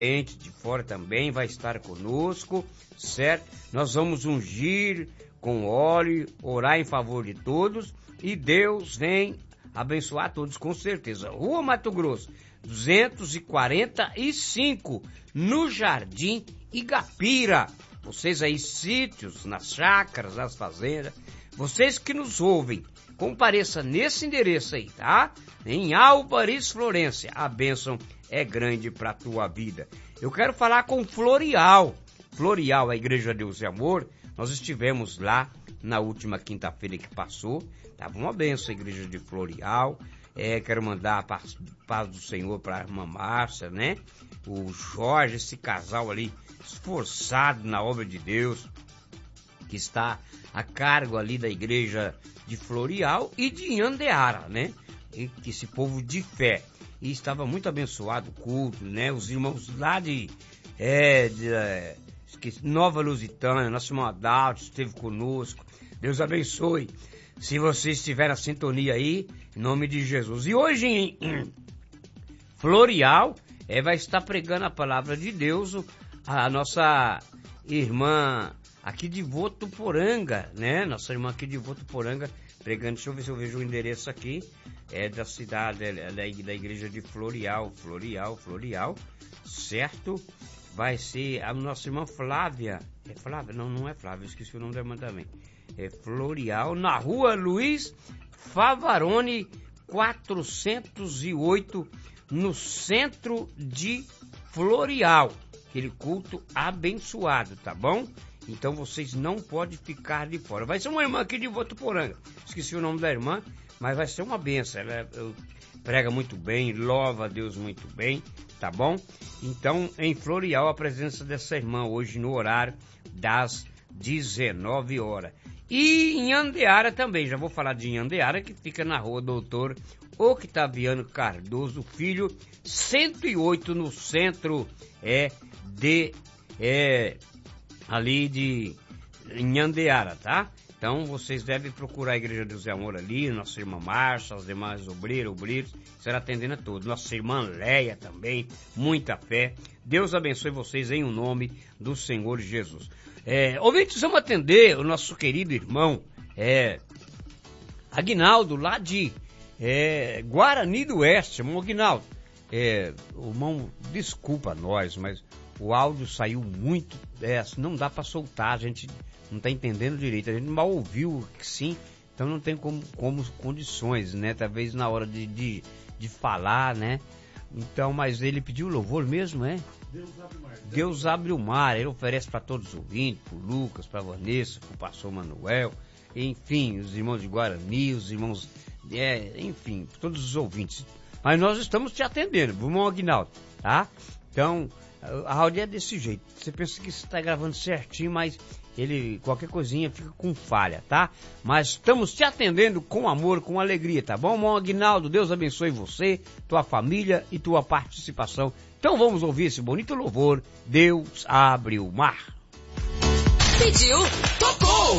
gente de fora também vai estar conosco, certo? Nós vamos ungir com óleo, orar em favor de todos e Deus vem abençoar todos com certeza. Rua Mato Grosso, 245, no Jardim Igapira. Vocês aí, sítios, nas chácaras, nas fazendas, vocês que nos ouvem, compareça nesse endereço aí, tá? Em Álvares, Florência. A bênção é grande para a tua vida. Eu quero falar com Florial. Florial, a Igreja Deus e Amor. Nós estivemos lá na última quinta-feira que passou. Tava uma bênção a Igreja de Florial. Quero mandar a paz do Senhor para a irmã Márcia, né? O Jorge, esse casal ali, esforçado na obra de Deus, que está a cargo ali da Igreja de Florial e de Inhandeara, né? E esse povo de fé. E estava muito abençoado o culto, né? Os irmãos lá de Nova Lusitânia, nosso irmão Adalto esteve conosco. Deus abençoe. Se você estiver na sintonia aí, em nome de Jesus. E hoje em Florial, vai estar pregando a palavra de Deus a nossa irmã aqui de Votuporanga, né? Nossa irmã aqui de Votuporanga pregando. Deixa eu ver se eu vejo o endereço aqui. É da cidade, da igreja de Florial, certo? Vai ser a nossa irmã Flávia. É Flávia? Não é Flávia, esqueci o nome da irmã também. É Florial, na rua Luiz Favarone 408, no centro de Florial. Aquele culto abençoado, tá bom? Então vocês não podem ficar de fora. Vai ser uma irmã aqui de Votuporanga. Esqueci o nome da irmã, mas vai ser uma benção. Ela prega muito bem, louva a Deus muito bem, tá bom? Então, em Florial, a presença dessa irmã hoje no horário das 19 horas. E em Inhandeara também, já vou falar de Inhandeara, que fica na rua Doutor Octaviano Cardoso Filho, 108, no centro ali de Inhandeara, tá? Então vocês devem procurar a Igreja Deus e Amor ali, nossa irmã Márcia, as demais obreiros, será atendendo a todos. Nossa irmã Leia também, muita fé. Deus abençoe vocês em o nome do Senhor Jesus. Ouvintes, vamos atender o nosso querido irmão Aguinaldo, lá de Guarani do Oeste. Irmão Aguinaldo, irmão, desculpa nós, mas o áudio saiu muito, não dá para soltar, a gente não está entendendo direito, a gente mal ouviu que sim, então não tem como condições, né? Talvez na hora de falar, né? Então, mas ele pediu louvor mesmo, Deus abre o mar, ele oferece para todos os ouvintes, para o Lucas, para a Vanessa, para o pastor Manuel, enfim, os irmãos de Guarani, os irmãos, enfim, todos os ouvintes. Mas nós estamos te atendendo, irmão Aguinaldo, tá? Então, a áudio é desse jeito, você pensa que você está gravando certinho, mas qualquer coisinha fica com falha, tá? Mas estamos te atendendo com amor, com alegria, tá bom, irmão Aguinaldo? Deus abençoe você, tua família e tua participação. Então vamos ouvir esse bonito louvor, Deus abre o mar. Pediu, tocou!